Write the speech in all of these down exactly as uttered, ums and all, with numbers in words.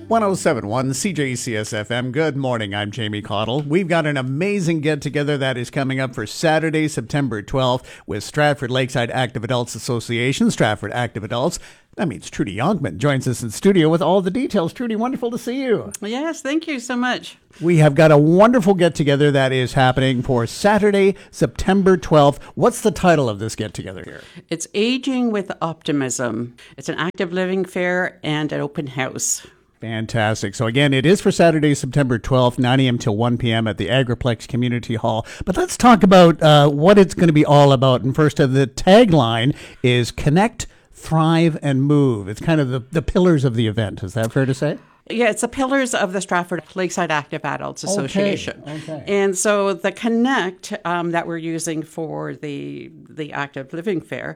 one oh seven point one C J C S F M. Good morning. I'm Jamie Cottle. We've got an amazing get-together that is coming up for Saturday, September twelfth with Stratford Lakeside Active Adults Association, Stratford Active Adults. That means Trudy Youngman joins us in studio with all the details. Trudy, wonderful to see you. Yes, thank you so much. We have got a wonderful get-together that is happening for Saturday, September twelfth. What's the title of this get-together here? It's Aging with Optimism. It's an active living fair and an open house. Fantastic. So again, it is for Saturday, September twelfth, nine a.m. till one p.m. at the Agriplex Community Hall. But let's talk about uh, what it's going to be all about. And first, uh, the tagline is Connect, Thrive, and Move. It's kind of the, the pillars of the event. Is that fair to say? Yeah, it's the pillars of the Stratford Lakeside Active Adults Association. Okay, okay. And so the Connect um, that we're using for the the Active Living Fair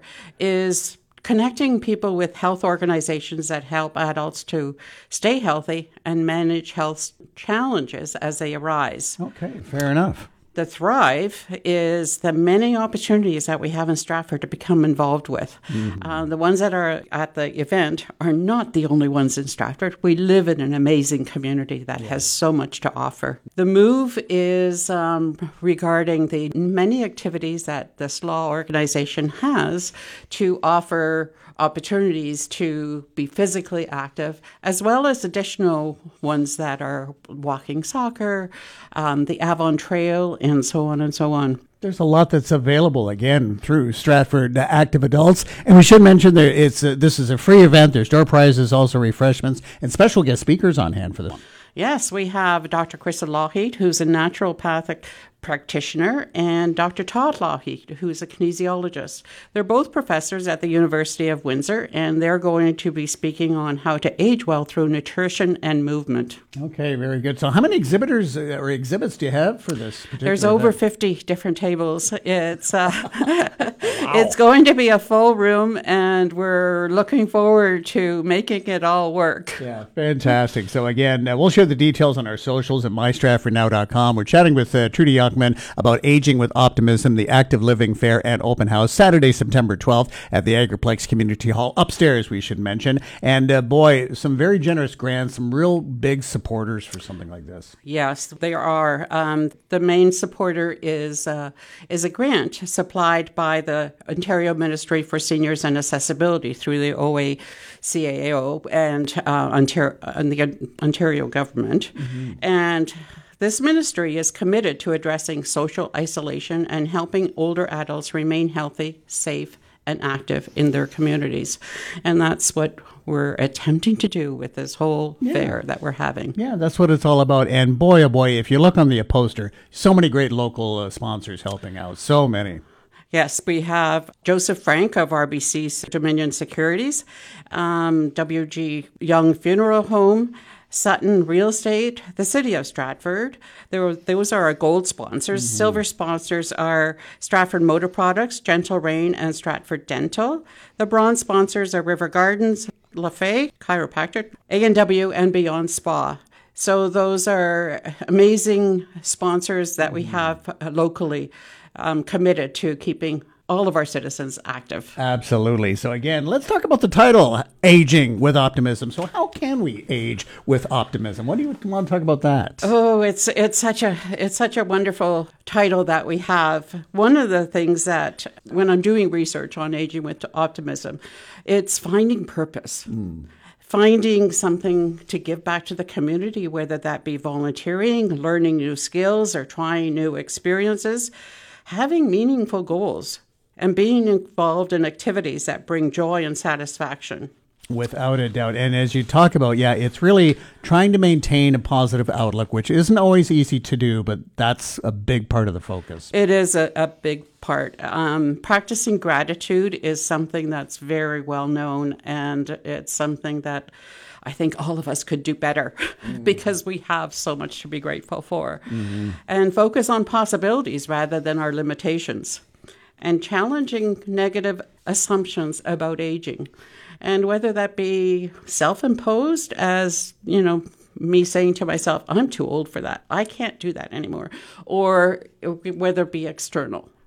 is connecting people with health organizations that help adults to stay healthy and manage health challenges as they arise. Okay, fair enough. The Thrive is the many opportunities that we have in Stratford to become involved with. Mm-hmm. Uh, the ones that are at the event are not the only ones in Stratford. We live in an amazing community that yeah. has so much to offer. The Move is um, regarding the many activities that this law organization has to offer opportunities to be physically active, as well as additional ones that are walking soccer, um, the Avon Trail, and so on and so on. There's a lot that's available, again, through Stratford Active Adults. And we should mention that it's a, this is a free event. There's door prizes, also refreshments, and special guest speakers on hand for this. Yes, we have Doctor Krista Lougheed, who's a naturopathic practitioner, and Doctor Todd Lougheed, who's a kinesiologist. They're both professors at the University of Windsor, and they're going to be speaking on how to age well through nutrition and movement. Okay, very good. So how many exhibitors or exhibits do you have for this particular There's over event? fifty different tables. It's uh, wow. It's going to be a full room, and we're looking forward to making it all work. Yeah, fantastic. So again, uh, we'll share the details on our socials at my stratford now dot com. We're chatting with uh, Trudy Youngman about Aging with Optimism, the Active Living Fair and Open House, Saturday, September twelfth at the Agriplex Community Hall, upstairs, we should mention. And uh, boy, some very generous grants, some real big supporters for something like this. Yes, there are. Um, the main supporter is uh, is a grant supplied by the Ontario Ministry for Seniors and Accessibility through the O A C A O and, uh, Ontario, and the Ontario government. Mm-hmm. And this ministry is committed to addressing social isolation and helping older adults remain healthy, safe, and active in their communities. And that's what we're attempting to do with this whole yeah. fair that we're having. Yeah, that's what it's all about. And boy, oh boy, if you look on the poster, so many great local uh, sponsors helping out. So many. Yes, we have Joseph Frank of R B C Dominion Securities, um, W G Young Funeral Home, Sutton Real Estate, the City of Stratford. There, those are our gold sponsors. Mm-hmm. Silver sponsors are Stratford Motor Products, Gentle Rain, and Stratford Dental. The bronze sponsors are River Gardens, LaFay, Chiropractic, A and W, and Beyond Spa. So those are amazing sponsors that we have locally um, committed to keeping all of our citizens active. Absolutely. So again, let's talk about the title, Aging with Optimism. So how can we age with optimism? What do you want to talk about that? Oh, it's it's such a it's such a wonderful title that we have. One of the things that when I'm doing research on aging with optimism, it's finding purpose. Mm. Finding something to give back to the community, whether that be volunteering, learning new skills, or trying new experiences, having meaningful goals, and being involved in activities that bring joy and satisfaction. Without a doubt. And as you talk about, yeah, it's really trying to maintain a positive outlook, which isn't always easy to do, but that's a big part of the focus. It is a, a big part. Um, practicing gratitude is something that's very well known, and it's something that I think all of us could do better mm-hmm. because we have so much to be grateful for. Mm-hmm. And focus on possibilities rather than our limitations. And challenging negative assumptions about aging. And whether that be self-imposed as, you know, me saying to myself, I'm too old for that. I can't do that anymore. Or whether it be external.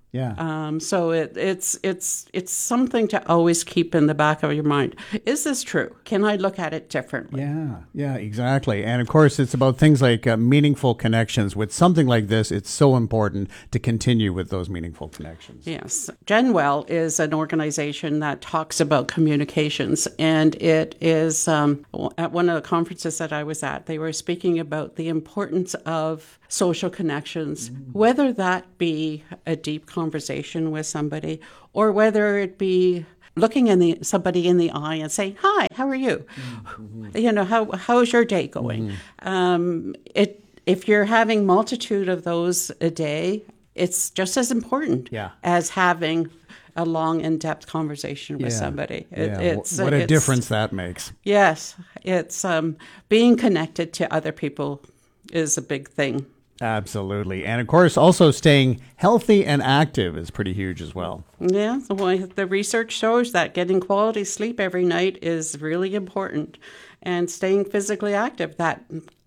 Yeah. Um, so it, it's it's it's something to always keep in the back of your mind. Is this true? Can I look at it differently? Yeah, yeah, exactly. And of course, it's about things like uh, meaningful connections. With something like this, it's so important to continue with those meaningful connections. Yes. GenWell is an organization that talks about communications, and it is um, at one of the conferences that I was at, they were speaking about the importance of social connections, mm. whether that be a deep conversation with somebody or whether it be looking in the somebody in the eye and saying, "Hi, how are you? Mm-hmm. You know, how how's your day going?" Mm-hmm. Um, it if you're having multitude of those a day, it's just as important yeah. as having a long, in-depth conversation with yeah. somebody. It, yeah. It's what a it's, difference that makes. Yes, it's um, being connected to other people is a big thing. Absolutely. And of course, also staying healthy and active is pretty huge as well. Yeah, well, the research shows that getting quality sleep every night is really important, and staying physically active that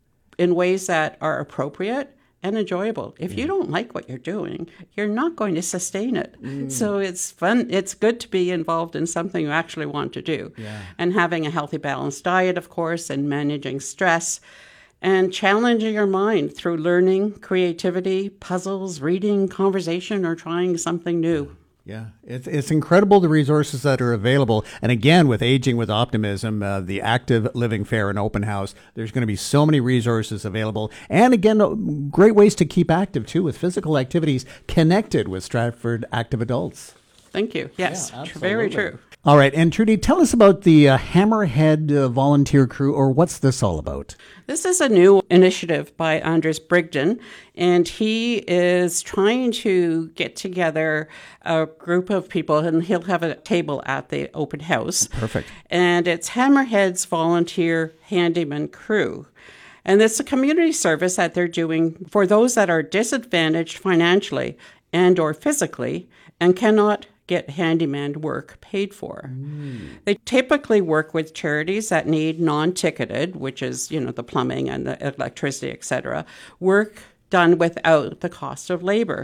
in ways that are appropriate and enjoyable. If you don't like what you're doing, you're not going to sustain it. Mm. So it's fun. It's good to be involved in something you actually want to do. Yeah. And having a healthy, balanced diet, of course, and managing stress. And challenging your mind through learning, creativity, puzzles, reading, conversation, or trying something new. Yeah, it's, it's incredible the resources that are available. And again, with Aging with Optimism, uh, the Active Living Fair and Open House, there's going to be so many resources available. And again, great ways to keep active, too, with physical activities connected with Stratford Active Adults. Thank you. Yes, yeah, very true. All right. And Trudy, tell us about the uh, Hammerhead uh, Volunteer Crew, or what's this all about? This is a new initiative by Anders Brigden, and he is trying to get together a group of people, and he'll have a table at the open house. Perfect. And it's Hammerhead's Volunteer Handyman Crew. And it's a community service that they're doing for those that are disadvantaged financially and or physically and cannot get handyman work paid for. Mm. They typically work with charities that need non-ticketed, which is, you know, the plumbing and the electricity, et cetera, work done without the cost of labor.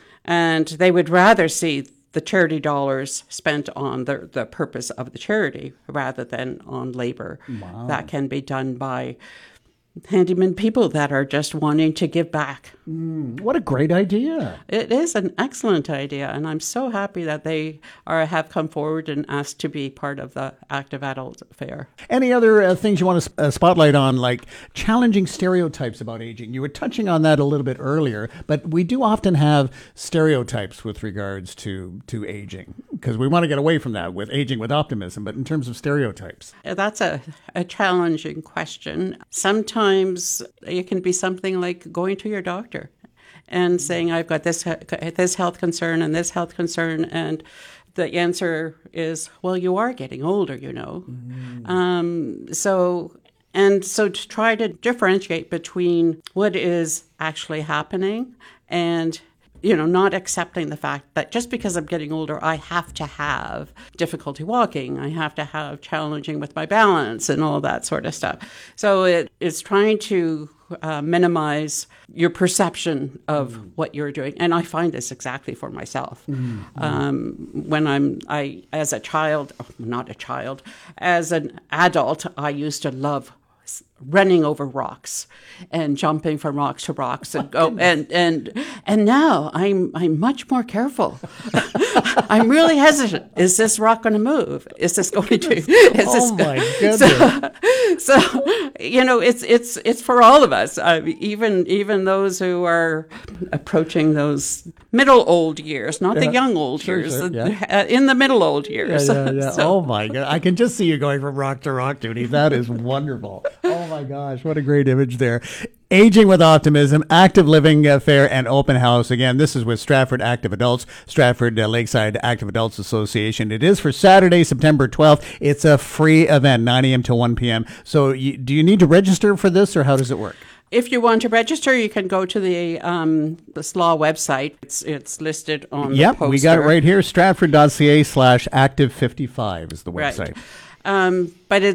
And they would rather see the charity dollars spent on the, the purpose of the charity rather than on labor. Wow. That can be done by handyman people that are just wanting to give back. Mm, what a great idea. It is an excellent idea, and I'm so happy that they are have come forward and asked to be part of the Active Adult Fair. Any other uh, things you want to uh, spotlight on, like challenging stereotypes about aging? You were touching on that a little bit earlier, but we do often have stereotypes with regards to, to aging, because we want to get away from that with Aging with Optimism, but in terms of stereotypes. That's a, a challenging question. Sometimes it can be something like going to your doctor and saying, I've got this this health concern and this health concern, and the answer is, well, you are getting older, you know. Mm-hmm. Um, so, and so to try to differentiate between what is actually happening and, you know, not accepting the fact that just because I'm getting older, I have to have difficulty walking, I have to have challenging with my balance and all that sort of stuff. So it is trying to uh, minimize your perception of mm. what you're doing. And I find this exactly for myself. Mm. Um, when I'm, I, as a child, oh, not a child, as an adult, I used to love running over rocks and jumping from rocks to rocks and go and and and now I'm I'm much more careful. I'm really hesitant. Is this rock going to move? Is this going to? Is oh this, my goodness! So, so you know, it's it's it's for all of us. Uh, even even those who are approaching those middle old years, not yeah. the young old sure, years, sure. Yeah. uh, in the middle old years. Yeah, yeah, yeah. So, oh my God! I can just see you going from rock to rock, Judy. That is wonderful. Oh my gosh, what a great image there. Aging with Optimism, Active Living uh, Fair and Open House. Again, this is with Stratford Active Adults, Stratford uh, Lakeside Active Adults Association. It is for Saturday, September twelfth. It's a free event, nine a.m. to one p.m. So you, do you need to register for this, or how does it work? If you want to register, you can go to the um, the S L A W website. It's it's listed on yep, the poster. We got it right here. Stratford.ca slash active 55 is the website. Right. Um, but it's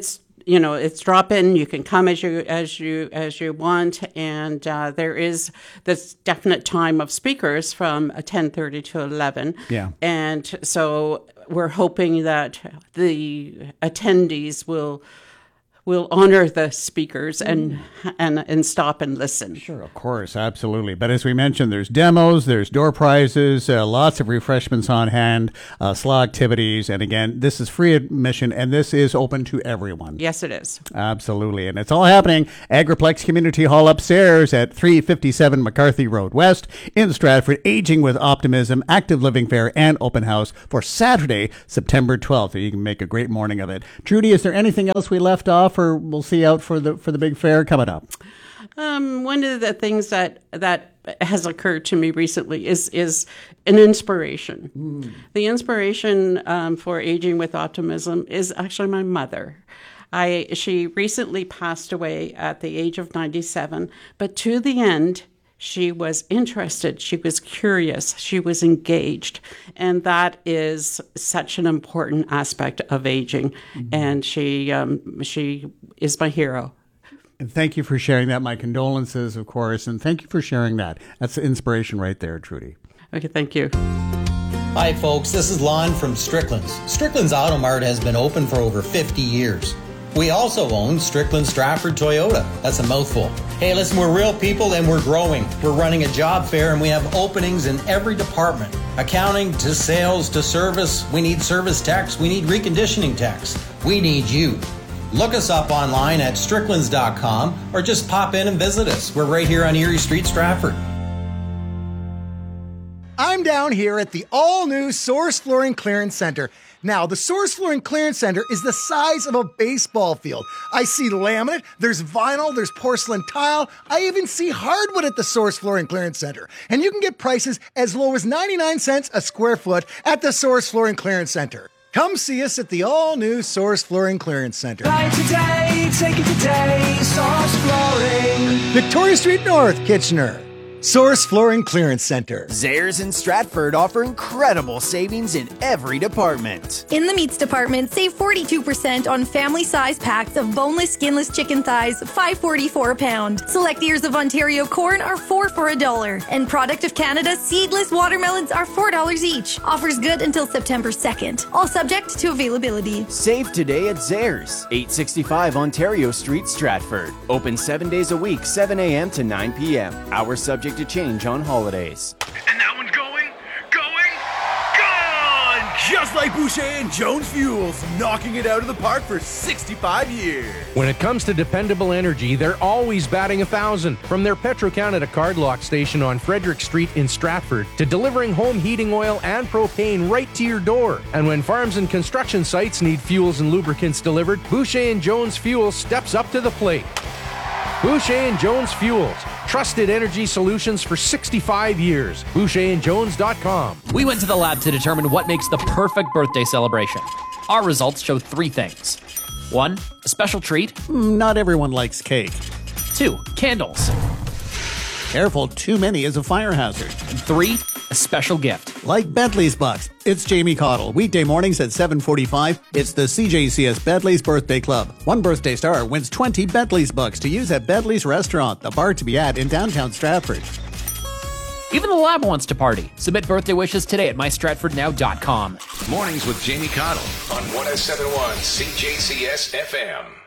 you know, it's drop in. You can come as you as you as you want, and uh, there is this definite time of speakers from ten thirty to eleven. Yeah, and so we're hoping that the attendees will. We'll honor the speakers and, and and stop and listen. Sure, of course, absolutely. But as we mentioned, there's demos, there's door prizes, uh, lots of refreshments on hand, uh, S L A activities, and again, this is free admission, and this is open to everyone. Yes, it is. Absolutely, and it's all happening Agriplex Community Hall upstairs at three fifty-seven McCarthy Road West in Stratford. Aging with Optimism, Active Living Fair, and Open House for Saturday, September twelfth. You can make a great morning of it. Trudy, is there anything else we left off? Or we'll see out for the for the big fair coming up? Um, one of the things that that has occurred to me recently is is an inspiration. Mm. The inspiration um, for Aging with Optimism is actually my mother. I she recently passed away at the age of ninety-seven, but to the end, she was interested, she was curious, she was engaged, and that is such an important aspect of aging. Mm-hmm. And she um, she is my hero. And thank you for sharing that. My condolences, of course, and thank you for sharing that. That's the inspiration right there, Trudy. Okay, thank you. Hi, folks. This is Lon from Strickland's. Strickland's Auto Mart has been open for over fifty years. We also own Strickland Stratford Toyota. That's a mouthful. Hey, listen, we're real people and we're growing. We're running a job fair and we have openings in every department. Accounting to sales to service. We need service techs. We need reconditioning techs. We need you. Look us up online at stricklands dot com or just pop in and visit us. We're right here on Erie Street, Stratford. I'm down here at the all-new Source Flooring Clearance Center. Now, the Source Flooring Clearance Center is the size of a baseball field. I see laminate, there's vinyl, there's porcelain tile. I even see hardwood at the Source Flooring Clearance Center. And you can get prices as low as ninety-nine cents a square foot at the Source Flooring Clearance Center. Come see us at the all-new Source Flooring Clearance Center. Buy today, take it today, Source Flooring. Victoria Street North, Kitchener. Source Flooring Clearance Center. Zehrs in Stratford offer incredible savings in every department. In the meats department, save forty-two percent on family-size packs of boneless, skinless chicken thighs, five forty-four a pound. Select ears of Ontario corn are four for a dollar. And Product of Canada seedless watermelons are four dollars each. Offers good until September second. All subject to availability. Save today at Zehrs, eight sixty-five Ontario Street, Stratford. Open seven days a week, seven a.m. to nine p.m. Hours subject to change on holidays. And that one's going, going, gone! Just like Boucher and Jones Fuels, knocking it out of the park for sixty-five years. When it comes to dependable energy, they're always batting a thousand. From their Petro-Canada card lock station on Frederick Street in Stratford to delivering home heating oil and propane right to your door. And when farms and construction sites need fuels and lubricants delivered, Boucher and Jones Fuels steps up to the plate. Boucher and Jones Fuels. Trusted energy solutions for sixty-five years. Boucher and Jones dot com. We went to the lab to determine what makes the perfect birthday celebration. Our results show three things. One, a special treat. Mm, not everyone likes cake. Two, candles. Careful, too many is a fire hazard. And three, a special gift. Like Bentley's Bucks. It's Jamie Cottle. Weekday mornings at seven forty-five. It's the C J C S Bentley's Birthday Club. One birthday star wins twenty Bentley's Bucks to use at Bentley's Restaurant, the bar to be at in downtown Stratford. Even the lab wants to party. Submit birthday wishes today at my stratford now dot com. Mornings with Jamie Cottle on one oh seven point one C J C S F M.